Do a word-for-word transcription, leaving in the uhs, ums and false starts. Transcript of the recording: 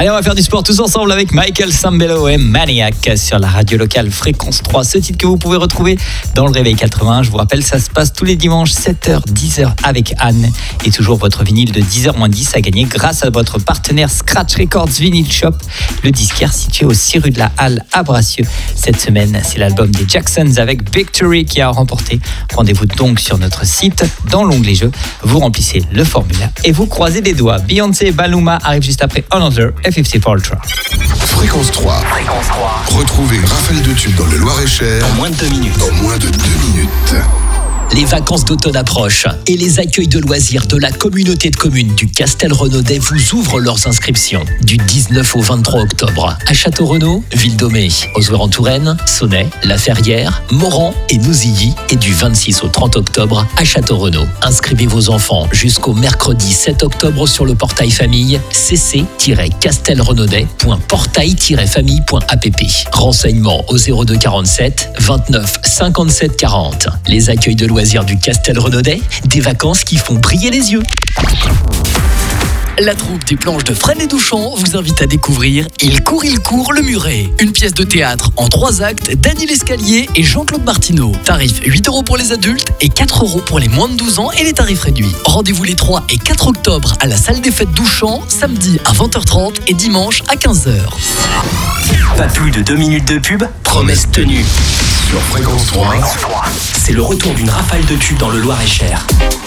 Allez, on va faire du sport tous ensemble avec Michael Sambello et Maniac sur la radio locale Fréquence trois. Ce titre que vous pouvez retrouver dans le Réveil quatre-vingts. Je vous rappelle, ça se passe tous les dimanches sept heures dix heures avec Anne. Et toujours votre vinyle de dix heures moins dix à gagner grâce à votre partenaire Scratch Records Vinyl Shop, le disquaire situé au six rue de la Halle à Bracieux. Cette semaine, c'est l'album des Jacksons avec Victory qui a remporté. Rendez-vous donc sur notre site, dans l'onglet jeux. Vous remplissez le formulaire et vous croisez les doigts. Beyoncé et Baluma arrivent juste après Another et cinquante Ultra. Fréquence trois. Fréquence trois. Retrouvez une rafale de tubes dans le Loir-et-Cher En moins de deux minutes. En moins de deux minutes. Les vacances d'automne approchent et les accueils de loisirs de la communauté de communes du Castel-Renaudet vous ouvrent leurs inscriptions du dix-neuf au vingt-trois octobre à Château-Renaud, Ville-d'Aumé, Ozoir-en-Touraine, Sonnay, La Ferrière, Moran et Nouzilly et du vingt-six au trente octobre à Château-Renaud. Inscrivez vos enfants jusqu'au mercredi sept octobre sur le portail famille c c tiret castelrenaudet point portail tiret famille point app. Renseignements au zéro deux quarante-sept vingt-neuf cinquante-sept quarante. Les accueils de loisirs du Castel-Renaudet, des vacances qui font briller les yeux. La troupe des planches de Fresnes et Douchamp vous invite à découvrir Il court, il court, le muret. Une pièce de théâtre en trois actes d'Annie Lescalier et Jean-Claude Martineau. Tarif huit euros pour les adultes et quatre euros pour les moins de douze ans et les tarifs réduits. Rendez-vous les trois et quatre octobre à la salle des fêtes Douchamp, samedi à vingt heures trente et dimanche à quinze heures. Pas plus de deux minutes de pub, promesse tenue. Sur Fréquence trois. C'est le retour d'une rafale de tubes dans le Loir-et-Cher.